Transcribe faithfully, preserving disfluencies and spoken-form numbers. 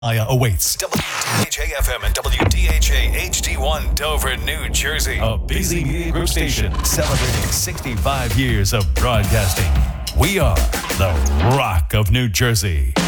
Uh, awaits. W D H A F M and W D H A H D one Dover, New Jersey. A busy media group station celebrating sixty-five years of broadcasting. We are the Rock of New Jersey.